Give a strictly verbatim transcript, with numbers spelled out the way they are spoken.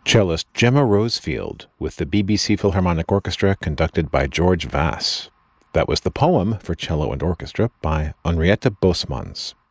Cellist Gemma Rosefield with the B B C Philharmonic Orchestra conducted by George Vass. That was the poem for cello and orchestra by Henriette Bosmans.